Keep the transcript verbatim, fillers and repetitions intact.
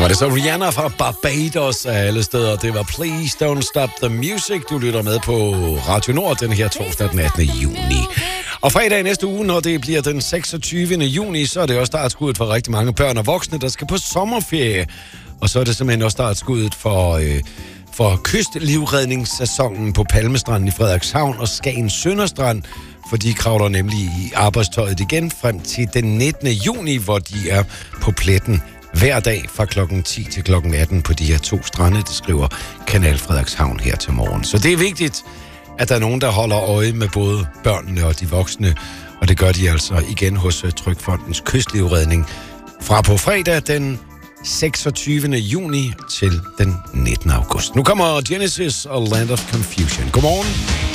var det så Rihanna fra Barbados af alle steder. Det var Please Don't Stop the Music. Du lytter med på Radio Nord den her torsdag den attende juni. Og fredag næste uge, når det bliver den seksogtyvende juni, så er det også startskuddet for rigtig mange børn og voksne, der skal på sommerferie. Og så er det simpelthen også startskuddet for, øh, for kystlivredningssæsonen på Palmestranden i Frederikshavn og Skagen Sønderstrand. For de kravler nemlig i arbejdstøjet igen frem til den nittende juni, hvor de er på pletten hver dag fra klokken ti til klokken atten på de her to strande, det skriver Kanal Frederikshavn her til morgen. Så det er vigtigt, at der er nogen, der holder øje med både børnene og de voksne, og det gør de altså igen hos Trygfondens Kystlivredning fra på fredag den seksogtyvende juni til den nittende august. Nu kommer Genesis og Land of Confusion. Godmorgen.